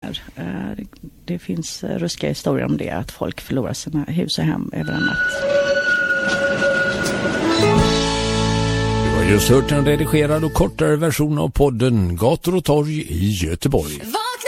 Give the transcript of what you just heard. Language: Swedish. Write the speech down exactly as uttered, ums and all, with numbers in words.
här. Det finns ruskiga historier om det, att folk förlorar sina hus och hem över en natt. Du har just hört en redigerad och kortare version av podden Gator och torg i Göteborg.